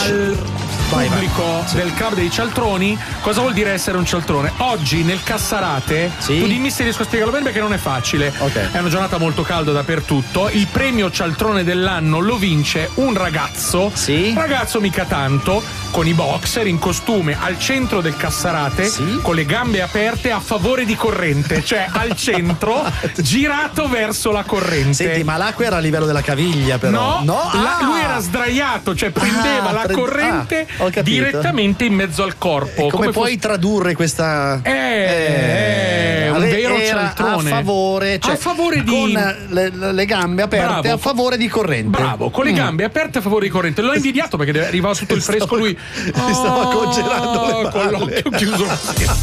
al pubblico del club dei cialtroni cosa vuol dire essere un cialtrone. Oggi nel Cassarate, Sì? tu dimmi se riesco a spiegarlo bene perché non è facile. Ok. È una giornata molto calda dappertutto. Il premio cialtrone dell'anno lo vince un ragazzo, Sì? ragazzo mica tanto, con i boxer in costume al centro del Cassarate, Sì? con le gambe aperte a favore di corrente, cioè al centro, girato verso la corrente. Senti, ma l'acqua era a livello della caviglia, però. Lui era sdraiato, cioè prendeva la corrente ho capito. direttamente in mezzo al corpo. Come puoi tradurre questa? un vero era cialtrone. a favore, cioè a favore di. con le gambe aperte. Bravo. A favore di corrente. Bravo, con le gambe aperte a favore di corrente. L'ho invidiato perché arrivava sotto il fresco lui. Si stava congelando le con palle. l'occhio chiuso.